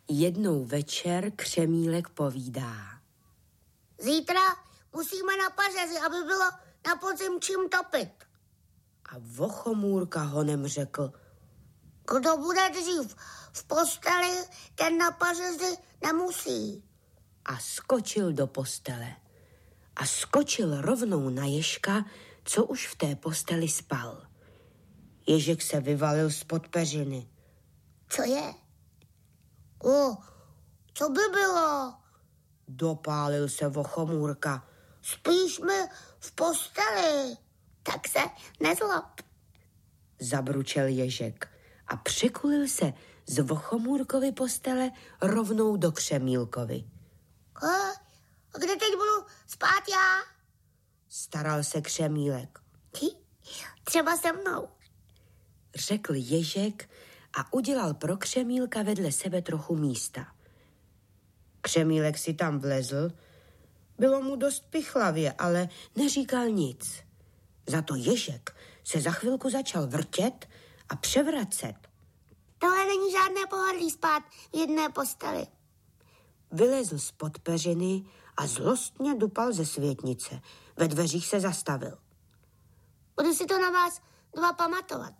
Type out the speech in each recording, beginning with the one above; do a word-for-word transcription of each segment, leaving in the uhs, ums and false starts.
Jednou večer Křemílek povídá. Zítra musíme na pařezy, aby bylo na podzim čím topit. A Vochomůrka honem řekl. Kdo bude dřív v posteli, ten na pařezy nemusí. A skočil do postele. A skočil rovnou na Ježka, co už v té posteli spal. Ježek se vyvalil spod peřiny. Co je? O, co by bylo? Dopálil se Vochomůrka. Spíš mi v posteli. Tak se nezlob. Zabručel Ježek a překulil se z Vochomůrkovy postele rovnou do Křemílkovy. A kde teď budu spát já? Staral se Křemílek. Třeba se mnou. Řekl Ježek a udělal pro Křemílka vedle sebe trochu místa. Křemílek si tam vlezl. Bylo mu dost pichlavě, ale neříkal nic. Za to Ježek se za chvilku začal vrtět a převracet. Tohle není žádné pohodlí spát v jedné posteli. Vylezl spod peřiny a zlostně dupal ze světnice. Ve dveřích se zastavil. Budu si to na vás dva pamatovat.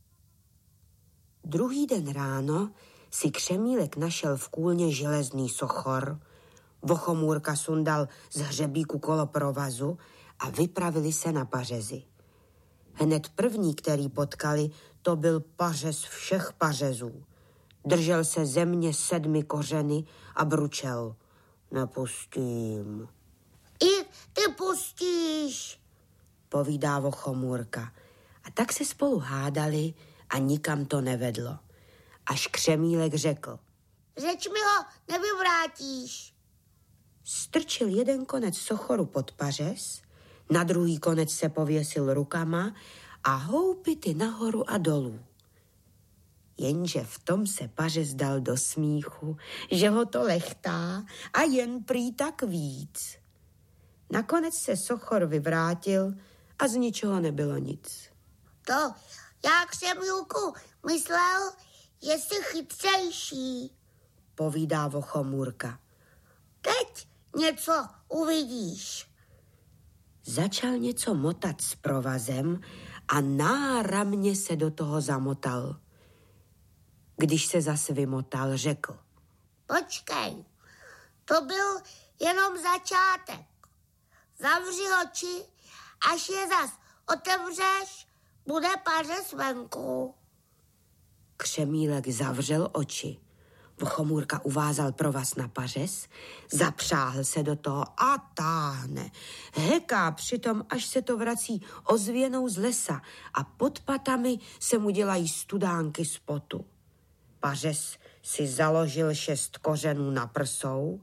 Druhý den ráno si Křemílek našel v kůlně železný sochor, Vochomůrka sundal z hřebíku kolo provazu a vypravili se na pařezy. Hned první, který potkali, to byl pařez všech pařezů. Držel se země sedmi kořeny a bručel. Nepustím. I ty pustíš, povídá Vochomůrka. A tak se spolu hádali a nikam to nevedlo. Až Křemílek řekl. Řeč mi ho nevyvrátíš. Strčil jeden konec sochoru pod pařez, na druhý konec se pověsil rukama a houpity nahoru a dolů. Jenže v tom se pařez dal do smíchu, že ho to lechtá a jen prý tak víc. Nakonec se sochor vyvrátil a z ničeho nebylo nic. To já Křemílku myslel, že jsi chytřejší, povídá Vochomůrka. Teď něco uvidíš. Začal něco motat s provazem a náramně se do toho zamotal. Když se zase vymotal, řekl. Počkej, to byl jenom začátek. Zavři oči, až je zas otevřeš, bude pařez venku. Křemílek zavřel oči. Vochomůrka uvázal provaz na pařez, zapřáhl se do toho a táhne. Heká přitom, až se to vrací ozvěnou z lesa a pod patami se mu dělají studánky z potu. Pařez si založil šest kořenů na prsou